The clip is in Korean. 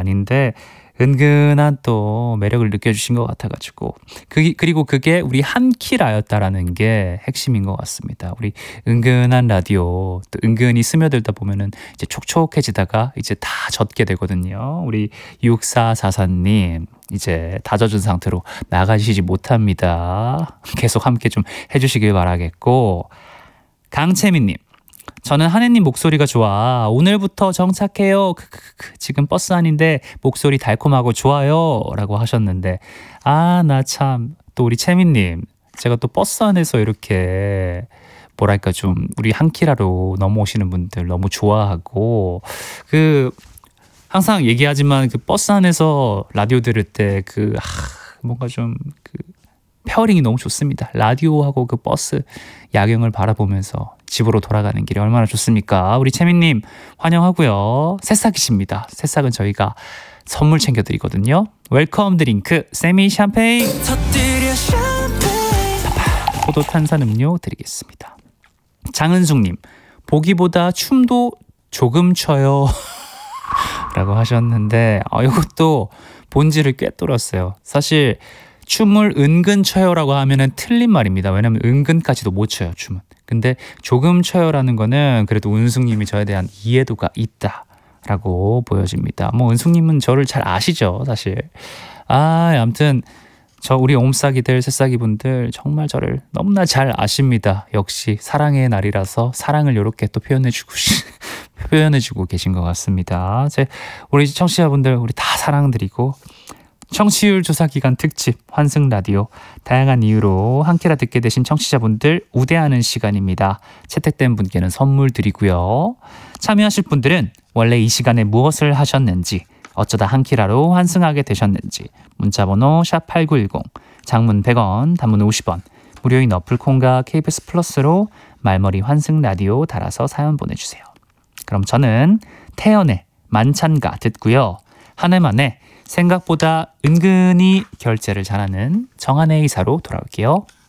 아닌데 은근한 또 매력을 느껴주신 것 같아가지고 그리고 그게 우리 한키라였다라는 게 핵심인 것 같습니다. 우리 은근한 라디오 또 은근히 스며들다 보면은 이제 촉촉해지다가 이제 다 젖게 되거든요. 우리 6444님 이제 다 젖은 상태로 나가시지 못합니다. 계속 함께 좀 해주시길 바라겠고, 강채민님, 저는 한혜님 목소리가 좋아. 오늘부터 정착해요. 지금 버스 안인데 목소리 달콤하고 좋아요. 라고 하셨는데, 나 참, 또 우리 채민님, 제가 또 버스 안에서 이렇게 뭐랄까 좀 우리 한키라로 넘어오시는 분들 너무 좋아하고, 항상 얘기하지만 그 버스 안에서 라디오 들을 때 뭔가 좀 페어링이 너무 좋습니다. 라디오하고 그 버스 야경을 바라보면서 집으로 돌아가는 길이 얼마나 좋습니까? 우리 채민님 환영하고요. 새싹이십니다. 새싹은 저희가 선물 챙겨드리거든요. 웰컴 드링크 세미 샴페인 포도 탄산음료 드리겠습니다. 장은숙님, 보기보다 춤도 조금 춰요 라고 하셨는데 이것도 본질을 꿰뚫었어요. 사실 춤을 은근 춰요라고 하면은 틀린 말입니다. 왜냐면 은근까지도 못 춰요, 춤은. 근데 조금 춰요라는 거는 그래도 은숙님이 저에 대한 이해도가 있다라고 보여집니다. 뭐 은숙님은 저를 잘 아시죠, 사실. 아무튼 우리 옴싸기들, 새싸기분들 정말 저를 너무나 잘 아십니다. 역시 사랑의 날이라서 사랑을 이렇게 또 표현해주고 계신 것 같습니다. 우리 청취자분들 우리 다 사랑드리고, 청취율 조사 기간 특집 환승 라디오, 다양한 이유로 한키라 듣게 되신 청취자분들 우대하는 시간입니다. 채택된 분께는 선물 드리고요. 참여하실 분들은 원래 이 시간에 무엇을 하셨는지, 어쩌다 한키라로 환승하게 되셨는지 문자번호 샵8910, 장문 100원, 단문 50원, 무료인 어플 콩과 KBS 플러스로 말머리 환승 라디오 달아서 사연 보내주세요. 그럼 저는 태연의 만찬가 듣고요. 한 해만에 생각보다 은근히 결제를 잘하는 정한의 이사로 돌아올게요.